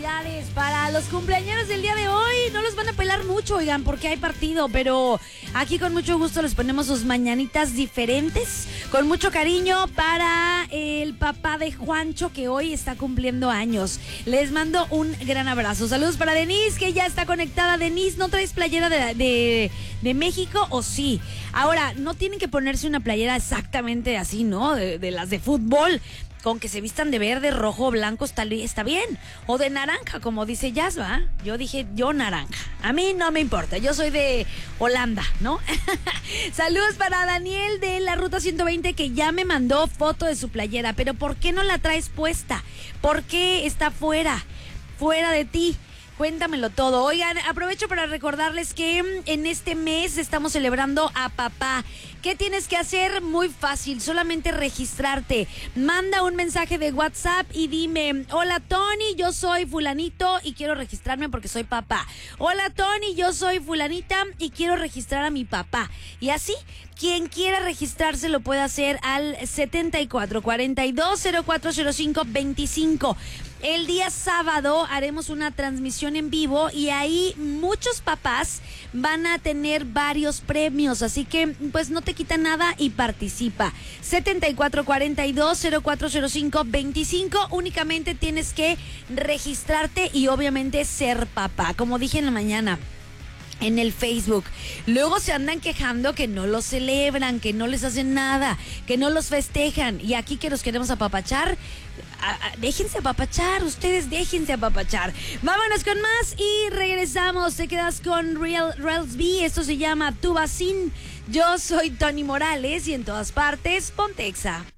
felicidades para los cumpleaños del día de hoy. No los van a pelar mucho, oigan, porque hay partido, pero aquí con mucho gusto les ponemos sus mañanitas diferentes, con mucho cariño para el papá de Juancho, que hoy está cumpliendo años. Les mando un gran abrazo. Saludos para Denise, que ya está conectada. Denise, ¿no traes playera de México o sí? Ahora, no tienen que ponerse una playera exactamente así, ¿no? De las de fútbol. Con que se vistan de verde, rojo, blanco está bien. O de naranja, como dice Yasva. Yo dije, yo naranja. A mí no me importa, yo soy de Holanda, ¿no? Saludos para Daniel de la Ruta 120, que ya me mandó foto de su playera. Pero ¿por qué no la traes puesta? ¿Por qué está fuera de ti? Cuéntamelo todo. Oigan, aprovecho para recordarles que en este mes estamos celebrando a papá. ¿Qué tienes que hacer? Muy fácil, solamente registrarte. Manda un mensaje de WhatsApp y dime: hola Tony, yo soy fulanito y quiero registrarme porque soy papá. Hola Tony, yo soy fulanita y quiero registrar a mi papá. Y así, quien quiera registrarse lo puede hacer al 7442040525. El día sábado haremos una transmisión en vivo y ahí muchos papás van a tener varios premios, así que pues no te quita nada y participa. 7442040525. Únicamente tienes que registrarte y obviamente ser papá, como dije en la mañana en el Facebook. Luego se andan quejando que no los celebran, que no les hacen nada, que no los festejan. Y aquí que los queremos apapachar, déjense apapachar, ustedes déjense apapachar. Vámonos con más y regresamos. Te quedas con Rels B. Esto se llama Tu Vacín. Yo soy Tony Morales y en todas partes, Pontexa.